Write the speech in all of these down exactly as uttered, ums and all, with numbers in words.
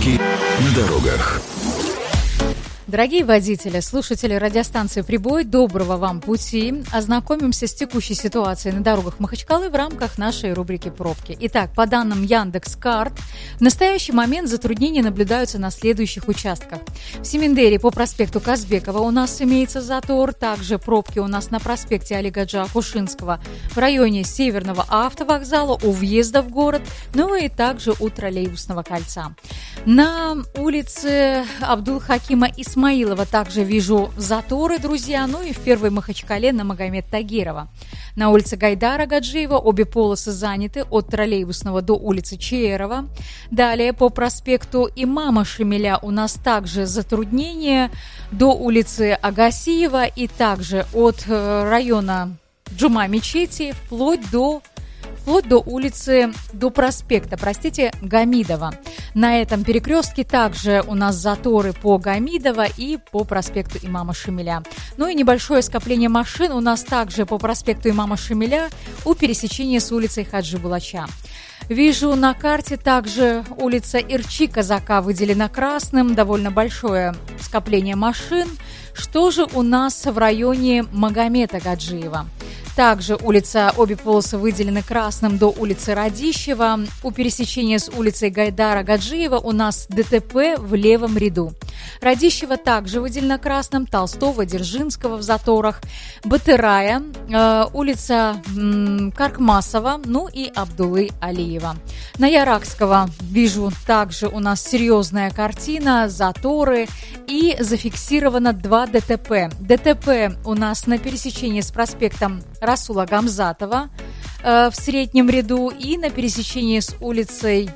Пробки на дорогах. Дорогие водители, слушатели радиостанции «Прибой», доброго вам пути. Ознакомимся с текущей ситуацией на дорогах Махачкалы в рамках нашей рубрики «Пробки». Итак, по данным Яндекс.Карт, в настоящий момент затруднения наблюдаются на следующих участках. В Семендере по проспекту Казбекова у нас имеется затор. Также пробки у нас на проспекте Алигаджа Акушинского в районе Северного автовокзала, у въезда в город, ну и также у троллейбусного кольца. На улице Абдул-Хакима Исмаилова также вижу заторы, друзья, ну и в Первой Махачкале на Магомед Тагирова. На улице Гайдара Гаджиева обе полосы заняты от троллейбусного до улицы Чиерова. Далее по проспекту Имама Шамиля у нас также затруднения до улицы Агасиева и также от района Джума-Мечети вплоть до вплоть до улицы, до проспекта, простите, Гамидова. На этом перекрестке также у нас заторы по Гамидова и по проспекту Имама Шамиля. Ну и небольшое скопление машин у нас также по проспекту Имама Шамиля у пересечения с улицей Хаджи Булача. Вижу на карте также улица Ирчи Казака выделена красным, довольно большое скопление машин. Что же у нас в районе Магомета Гаджиева? Также улица, обе полосы выделены красным до улицы Радищева. У пересечения с улицей Гайдара Гаджиева у нас ДТП в левом ряду. Радищева также выделена красным, Толстого, Дзержинского в заторах, Батырая, э, улица м, Каркмасова, ну и Абдулы Алиева. На Яракского вижу также у нас серьезная картина, заторы и зафиксировано два ДТП. ДТП у нас на пересечении с проспектом Расула Гамзатова э, в среднем ряду и на пересечении с улицей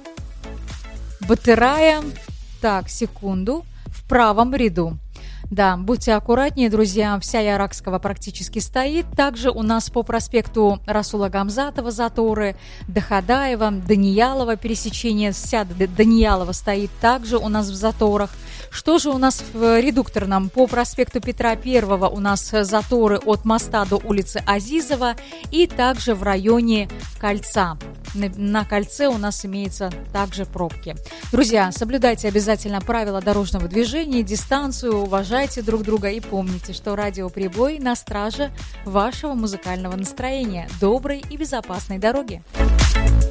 Батырая, так, секунду, в правом ряду. Да, будьте аккуратнее, друзья, вся Яракского практически стоит. Также у нас по проспекту Расула Гамзатова заторы, Дахадаева, Даниялова пересечение, вся Даниялова стоит также у нас в заторах. Что же у нас в редукторном? По проспекту Петра Первого у нас заторы от моста до улицы Азизова и также в районе Кольца. На, на Кольце у нас имеются также пробки. Друзья, соблюдайте обязательно правила дорожного движения, дистанцию, уважайте друг друга и помните, что радио «Прибой» на страже вашего музыкального настроения. Доброй и безопасной дороги!